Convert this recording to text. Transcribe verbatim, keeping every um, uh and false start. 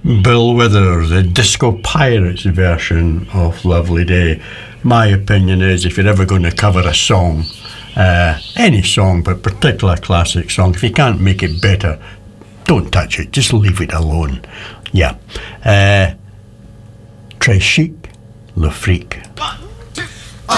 Bill Withers, the Disco Pirates version of Lovely Day. My opinion is, if you're ever going to cover a song, uh, any song, but particular classic song, if you can't make it better, don't touch it, just leave it alone. Yeah. Uh, Très Chic, Le Freak. One,